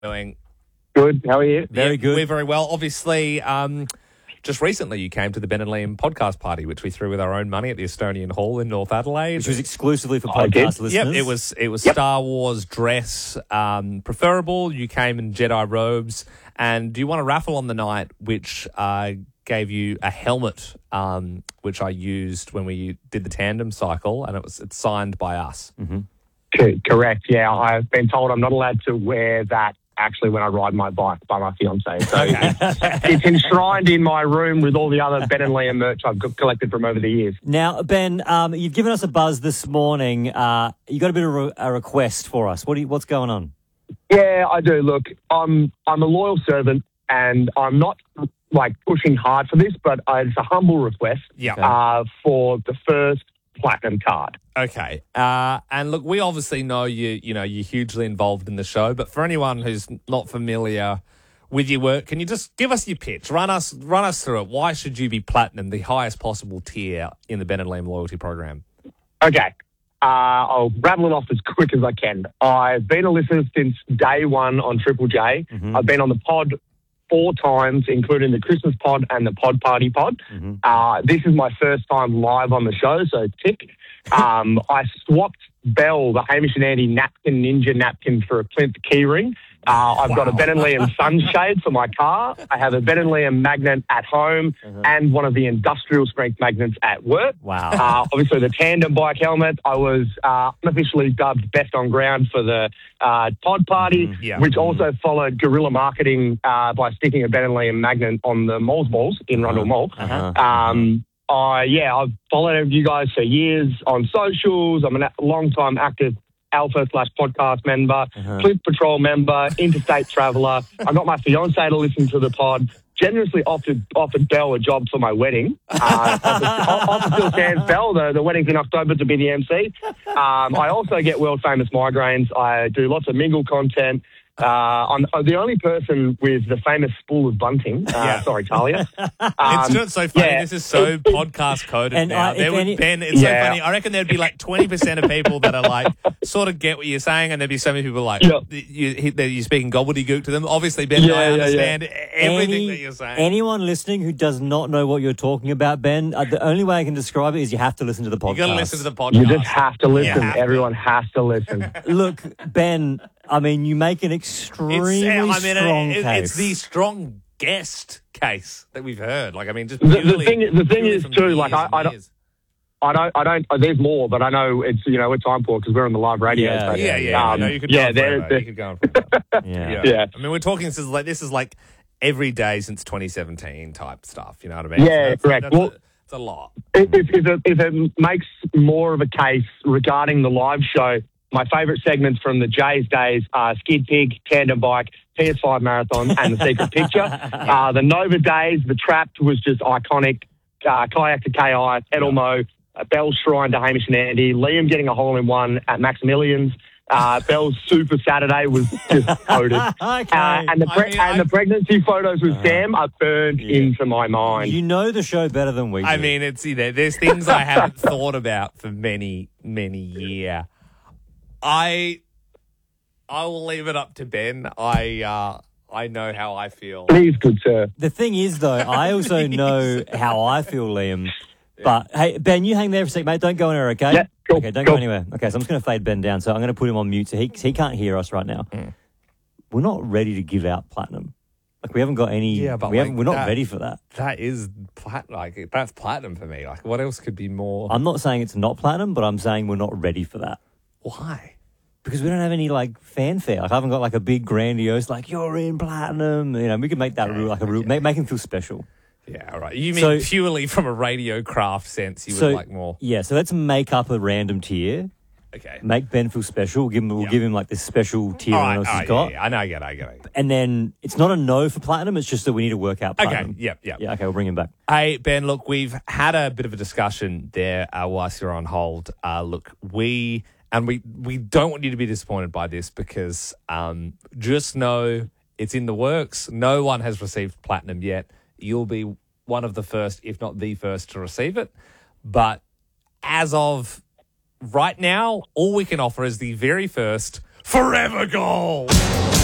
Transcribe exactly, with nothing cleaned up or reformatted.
Doing Good. How are you? Very yeah, good. We're very well. Obviously, um, just recently you came to the Ben and Liam podcast party, which we threw with our own money at the Estonian Hall in North Adelaide. Which was exclusively for I did. podcast listeners. Yep, it was it was Yep. Star Wars dress, um, preferable. You came in Jedi robes, and do you want to raffle on the night, which uh, gave you a helmet, um, which I used when we did the tandem cycle, and it was it's signed by us. Co- correct. Yeah, I've been told I'm not allowed to wear that actually when I ride my bike by my fiance. So it's, it's enshrined in my room with all the other Ben and Liam merch I've got collected from over the years. Now, Ben, um, you've given us a buzz this morning. Uh, you got a bit of a, a request for us. What do you, what's going on? Yeah, I do. Look, I'm I'm a loyal servant, and I'm not like pushing hard for this, but uh, it's a humble request. Yeah. Uh, for the first platinum card. Okay. Uh, and look, we obviously know you, you know, you're hugely involved in the show, but for anyone who's not familiar with your work, can you just give us your pitch? Run us run us through it. Why should you be platinum, the highest possible tier in the Ben and Liam loyalty program? Okay. Uh, I'll rattle it off as quick as I can. I've been a listener since day one on Triple J. Mm-hmm. I've been on the pod four times, including the Christmas pod and the Pod Party pod. Mm-hmm. Uh, this is my first time live on the show, so tick. Um, I swapped Bell, the Hamish and Andy napkin, ninja napkin, for a plinth keyring. Uh, I've got a Ben and Liam sunshade for my car. I have a Ben and Liam magnet at home and one of the industrial strength magnets at work. Wow. Uh, obviously, the tandem bike helmet. I was uh, unofficially dubbed best on ground for the uh, pod party, yeah. which also followed guerrilla marketing uh, by sticking a Ben and Liam magnet on the Moles Balls in Rundle Mall. Uh-huh. Um, I yeah, I've followed you guys for years on socials. I'm a long-time active Alpha slash podcast member, Uh-huh. Plinth Patrol member, interstate traveller. I got my fiance to listen to the pod. Generously offered offered Belle a job for my wedding. Uh, offered, offered Phil Sands Belle, the, the wedding's in October, to be the M C. Um, I also get world famous migraines. I do lots of mingle content. Uh, I'm, I'm the only person with the famous spool of bunting. Uh, Yeah. Sorry, Talia. Um, It's just so funny. yeah. This is so podcast coded And, now. uh, if there would, any- Ben, it's Yeah. so funny. I reckon there'd be like twenty percent of people that are like, sort of get what you're saying, and there'd be so many people like, Yeah. you, you, you're speaking gobbledygook to them. Obviously, Ben and I Yeah, yeah, yeah. understand everything Any- that you're saying. Anyone listening who does not know what you're talking about, Ben, uh, the only way I can describe it is you have to listen to the podcast. you got to listen to the podcast. You just have to listen. have to. Everyone has to listen. Look, Ben, I mean, you make an extremely It's, I mean, strong it, case. it's the strong guest case that we've heard. Like, I mean, just The- the purely, thing- the thing purely is from too, years like, I- and I don't- years. I don't, I don't, there's more, but I know it's, you know, it's time for because we're on the live radio. Yeah, so, Yeah, yeah. I um, know you could yeah, go on there- forever. there- You could go on forever. yeah. Yeah. Yeah. I mean, we're talking this is like this is like every day since twenty seventeen type stuff. You know what I mean? Yeah, that's, correct. That's Well- a, it's a lot. If, if, if, it, if it makes more of a case regarding the live show, my favourite segments from the Jays days are Skid Pig, Tandem Bike, P S five Marathon, and The Secret Picture. Uh, the Nova days, the Trapped was just iconic. Uh, Kayak to K I, Pedal Mo, uh, Bell's Shrine to Hamish and Andy, Liam getting a hole-in-one at Maximilian's. Uh, Bell's Super Saturday was just coded. Okay. Uh, and the pre- I mean, and I- the pregnancy photos with Sam are burned into my mind. You know the show better than we do. I mean, it's you know, there's things I haven't thought about for many, many year. I, I will leave it up to Ben. I, uh, I know how I feel. Please, good sir. the thing is, though, I also know how I feel, Liam. But, hey, Ben, you hang there for a sec, mate. Don't go anywhere, okay? Yeah, cool, Okay, don't cool. go anywhere. Okay, so I'm just going to fade Ben down. So I'm going to put him on mute so he, he can't hear us right now. Mm. We're not ready to give out platinum. Like, we haven't got any... Yeah, but we like haven't, we're not that- ready for that. That is plat like that's platinum for me. Like, what else could be more? I'm not saying it's not platinum, but I'm saying we're not ready for that. Why? Because we don't have any, like, fanfare. Like, I haven't got, like, a big grandiose, like, you're in platinum. You know, we could make that rule, like, a rule. Make, make him feel special. Yeah, all right. You mean So- purely from a radio craft sense? You So, would like more? yeah, so let's make up a random tier. Okay. Make Ben feel special. We'll give him, we'll Yeah. give him like this special tier All no right. one else all has right, got. yeah, yeah. I know. I get. it, I get. it. And then it's not a no for platinum. It's just that we need to work out Okay. platinum. Yep. Yep. Yeah. Okay. We'll bring him back. Hey, Ben, look, we've had a bit of a discussion there uh, whilst you're on hold. Uh, look, we, and we, we don't want you to be disappointed by this because um, just know it's in the works. No one has received platinum yet. You'll be one of the first, if not the first, to receive it. But as of right now, all we can offer is the very first Forever Goal.